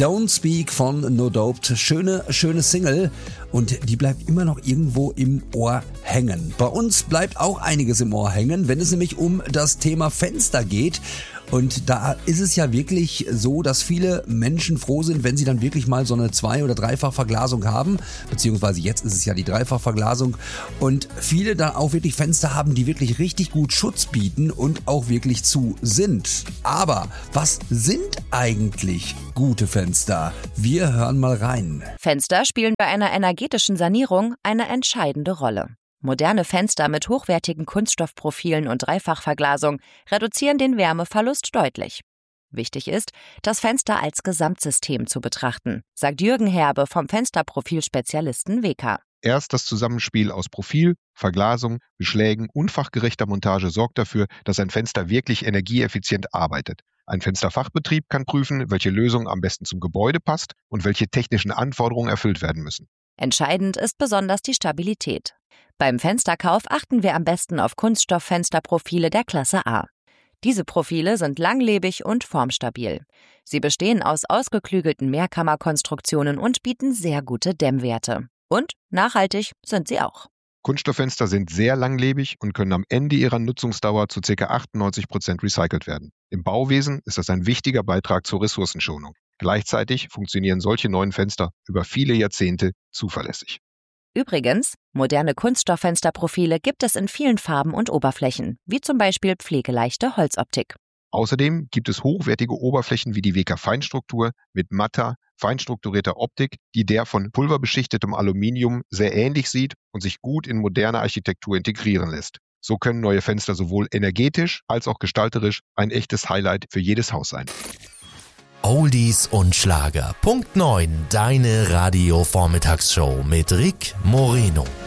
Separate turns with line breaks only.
Don't Speak von No Doped. Schöne Single und die bleibt immer noch irgendwo im Ohr hängen. Bei uns bleibt auch einiges im Ohr hängen, wenn es nämlich um das Thema Fenster geht. Und da ist es ja wirklich so, dass viele Menschen froh sind, wenn sie dann wirklich mal so eine 2- oder 3-fach-Verglasung haben. Beziehungsweise jetzt ist es ja die 3-fach-Verglasung. Und viele dann auch wirklich Fenster haben, die wirklich richtig gut Schutz bieten und auch wirklich zu sind. Aber was sind eigentlich gute Fenster? Wir hören mal rein.
Fenster spielen bei einer energetischen Sanierung eine entscheidende Rolle. Moderne Fenster mit hochwertigen Kunststoffprofilen und Dreifachverglasung reduzieren den Wärmeverlust deutlich. Wichtig ist, das Fenster als Gesamtsystem zu betrachten, sagt Jürgen Herbe vom Fensterprofilspezialisten WEKA.
Erst das Zusammenspiel aus Profil, Verglasung, Beschlägen und fachgerechter Montage sorgt dafür, dass ein Fenster wirklich energieeffizient arbeitet. Ein Fensterfachbetrieb kann prüfen, welche Lösung am besten zum Gebäude passt und welche technischen Anforderungen erfüllt werden müssen.
Entscheidend ist besonders die Stabilität. Beim Fensterkauf achten wir am besten auf Kunststofffensterprofile der Klasse A. Diese Profile sind langlebig und formstabil. Sie bestehen aus ausgeklügelten Mehrkammerkonstruktionen und bieten sehr gute Dämmwerte. Und nachhaltig sind sie auch.
Kunststofffenster sind sehr langlebig und können am Ende ihrer Nutzungsdauer zu ca. 98% recycelt werden. Im Bauwesen ist das ein wichtiger Beitrag zur Ressourcenschonung. Gleichzeitig funktionieren solche neuen Fenster über viele Jahrzehnte zuverlässig.
Übrigens, moderne Kunststofffensterprofile gibt es in vielen Farben und Oberflächen, wie zum Beispiel pflegeleichte Holzoptik.
Außerdem gibt es hochwertige Oberflächen wie die WEKA Feinstruktur mit matter, feinstrukturierter Optik, die der von pulverbeschichtetem Aluminium sehr ähnlich sieht und sich gut in moderne Architektur integrieren lässt. So können neue Fenster sowohl energetisch als auch gestalterisch ein echtes Highlight für jedes Haus sein.
Oldies und Schlager. Punkt 9, deine Radio-Vormittagsshow mit Rick Moreno.